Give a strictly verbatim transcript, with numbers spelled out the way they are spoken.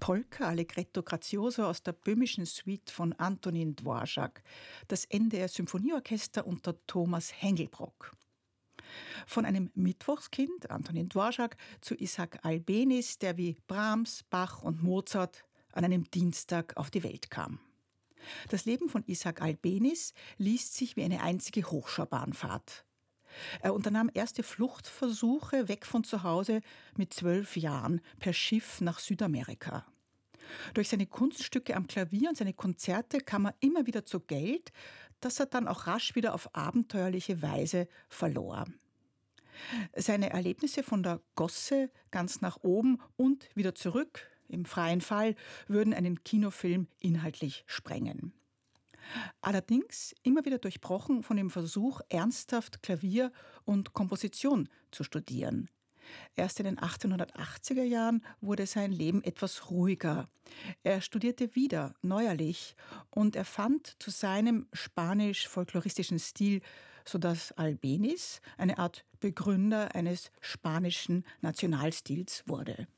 Polka Allegretto Grazioso aus der böhmischen Suite von Antonín Dvořák, das N D R Symphonieorchester unter Thomas Hengelbrock. Von einem Mittwochskind, Antonín Dvořák, zu Isaac Albéniz, der wie Brahms, Bach und Mozart an einem Dienstag auf die Welt kam. Das Leben von Isaac Albéniz liest sich wie eine einzige Hochschaubahnfahrt. Er unternahm erste Fluchtversuche weg von zu Hause mit zwölf Jahren per Schiff nach Südamerika. Durch seine Kunststücke am Klavier und seine Konzerte kam er immer wieder zu Geld, das er dann auch rasch wieder auf abenteuerliche Weise verlor. Seine Erlebnisse von der Gosse ganz nach oben und wieder zurück im freien Fall würden einen Kinofilm inhaltlich sprengen. Allerdings immer wieder durchbrochen von dem Versuch, ernsthaft Klavier und Komposition zu studieren. Erst in den achtzehnhundertachtziger Jahren wurde sein Leben etwas ruhiger. Er studierte wieder neuerlich und er fand zu seinem spanisch-folkloristischen Stil, sodass Albéniz eine Art Begründer eines spanischen Nationalstils wurde.